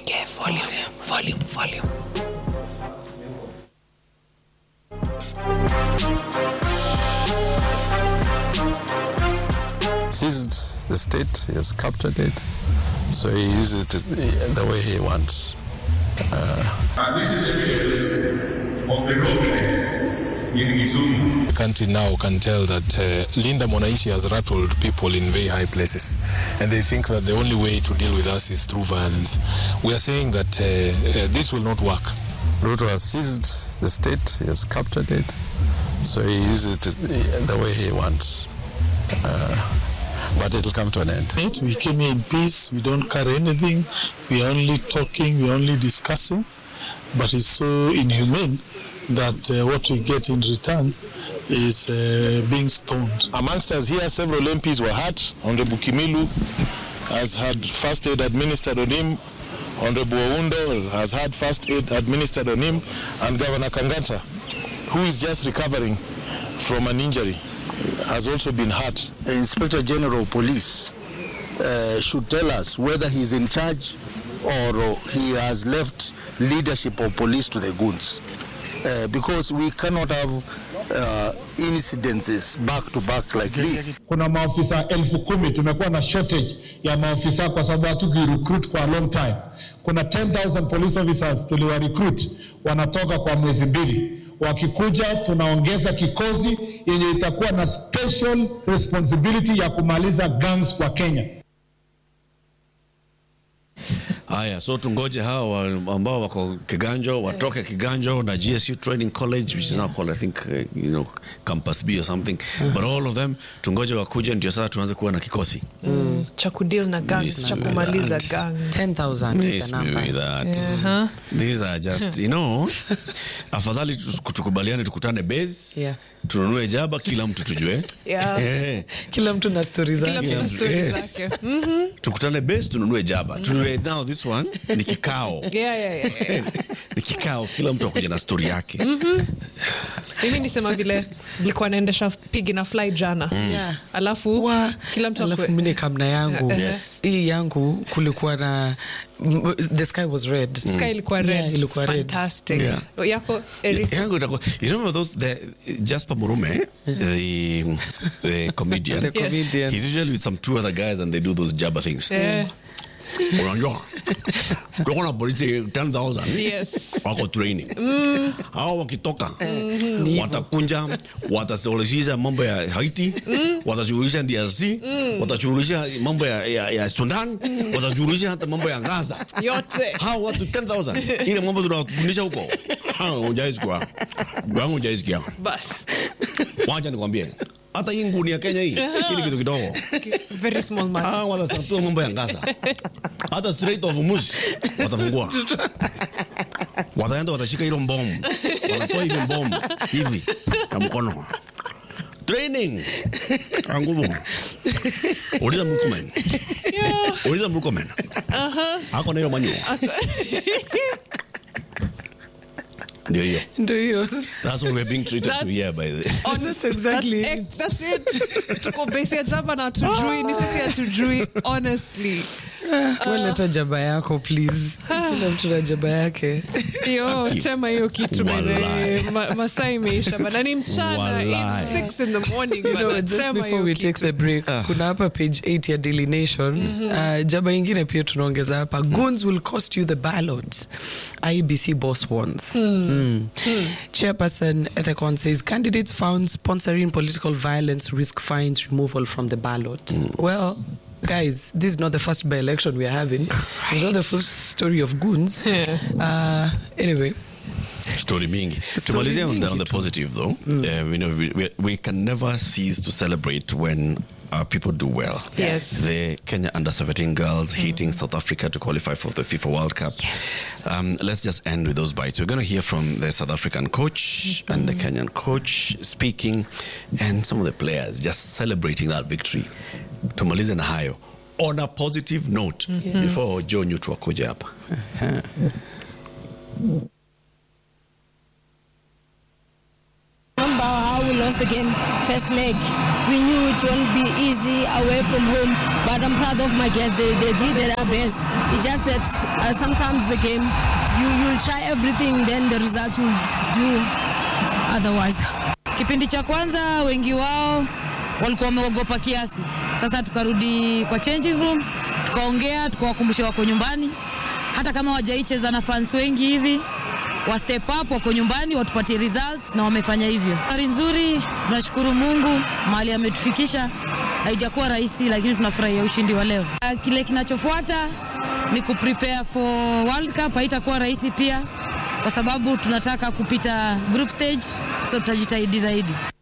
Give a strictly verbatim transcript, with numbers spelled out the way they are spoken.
Okay, volume, volume, volume. Seized the state, he has captured it, so he uses it the way he wants. Uh, and this is evidence of the confidence in Kisumu. The country now can tell that uh, Linda Mwananchi has rattled people in very high places, and they think that the only way to deal with us is through violence. We are saying that uh, uh, this will not work. Ruto has seized the state, he has captured it, so he uses it the way he wants. Uh, but it will come to an end. We came here in peace, we don't carry anything, we are only talking, we are only discussing, but it's so inhumane that uh, what we get in return is uh, being stoned. Amongst us here, several M Ps were hurt. Honorable Kimilu has had first aid administered on him. Honorable Oundo has had first aid administered on him. And Governor Kangata, who is just recovering from an injury, has also been hurt. The Inspector General of Police uh, should tell us whether he's in charge or he has left leadership of police to the goons. Uh, because we cannot have uh, incidences back to back like this. Kuna maofisa elfu kumi, tumekuwa na shortage ya maofisa kwa sababu hatuki recruit kwa long time. Kuna ten thousand police officers tuliwa recruit, wanatoka kwa mwezi mbili. Wakikuja tunaongeza kikosi yenye itakuwa na special responsibility ya kumaliza gangs kwa Kenya. Haya, so tungoje hawa ambao wako Kiganjo watoke Kiganjo na G S U Training College, which is now called, I think, uh, you know, Campus B or something. Uh-huh. But all of them tungoje wakuja ndio sasa tuanze kuwa na kikosi. Mm. Cha kudeal na gangs, cha kumaliza gangs. ten thousand is the number. Maybe that. Uh-huh. These are just, you know, afadhali tukubaliane tukutane base. Yeah. Tununue jaba kila mtu tujue. Yeah. Yeah. Kila mtu na stories zake. Kila mtu na stories zake. Mhm. Tukutane base tununue jaba. Tununue now this one ni kikao. Yeah, yeah, yeah. yeah. Ni kikao kila mtu akuja na story yake. Mhm. Mimi nisema vile nilikuwa naendesha pigi na fly jana. Mm. Yeah. Alafu wa, kila mtu alafu mimi kamna yangu. Yes. Hii yangu kulikuwa na the sky was red. Mm. Sky ilikuwa red. Yeah, ilikuwa red. Fantastic. Yeah. Yako Eric. Yangu itakuwa, you remember those the Jasper Murume, the the comedian. The comedian. Yes. He's usually with some two other guys and they do those jabba things. Yeah. Unajua. Tuko na polisi ten thousand. Yes. Wako training. Mm. Hao wakitoka mm. watakunja, watasuluhisha mambo ya Haiti, mm. watashughulisha D R C, mm. watashughulisha mambo ya, ya, ya Sudan, mm. watashughulisha hata mambo ya Gaza. Yote. Hao watu ten thousand. Ile mambo tunafundisha huko. Hao hujaisikia. Wangu hujaisikia. Bas. Wacha nikwambie. Hata hii nguni ya Kenya hii, hili kitu kidogo. Very small matter. Ah, watasatua mambo ya Gaza. Hata Strait of Hormuz watafungua. Wataenda watashika hilo bomu. Wanatoa hivi bomu hivi na mkono. Training. Nguvu. Uliza Murkomen. Yeah. Uliza Murkomen. Aha. Hako na hiyo manyo. Ndio hiyo. Ndio hiyo. That's what we're being treated to here by the. Honestly, exactly. That's, that's it. Tuko base ya jaba na tujui, ni sisi hatujui honestly. Wewe leta jaba yako please. Kila mtu na jaba yake. Yo, tema hiyo kitu bebe. Ma, masaa imeisha bana ni mchana. It's six in the morning but no, just before we take the break, uh. kuna hapa page eight ya Daily Nation. Mm-hmm. Uh, jaba ingine pia tunaongeza hapa. Goons will cost you the ballots. I E B C boss wants. Hmm. Mm. Hmm. Chairperson Ethekon says candidates found sponsoring political violence risk fines removal from the ballot. Mm. Well, guys, this is not the first by-election we are having. Right. It's not the first story of goons. Yeah. Uh, anyway. Story mingi. Tumalizia on the, on the positive though. Mm. Uh, you know, we, we, we can never cease to celebrate when our people do well. Yes. The Kenya under seventeen girls mm. hitting South Africa to qualify for the FIFA World Cup. Yes. Um, let's just end with those bites. We're going to hear from the South African coach mm-hmm. and the Kenyan coach speaking, and some of the players just celebrating that victory. Tumalize na hayo on a positive note yes. before Joe Newton akuja hapa. How will lost the game first leg. We knew it won't be easy away from home, but I'm proud of my guys. They, they did their best. It's just that uh, sometimes the game, you, you'll try everything, then the result will do otherwise. Kipindi cha kwanza wengi wao walikuwa wameogopa kiasi. Sasa tukarudi kwa changing room, tukaongea, tukawakumbusha wako nyumbani. Hata kama hawajaicheza na fans wengi hivi, wa step up wako nyumbani watupatie results na wamefanya hivyo. Hali nzuri, tunashukuru Mungu mahali ametufikisha. Haijakuwa rahisi lakini tunafurahia ushindi wa leo. Kile kinachofuata ni kuprepare for World Cup. Haitakuwa rahisi pia kwa sababu tunataka kupita group stage, so tutajitahidi zaidi.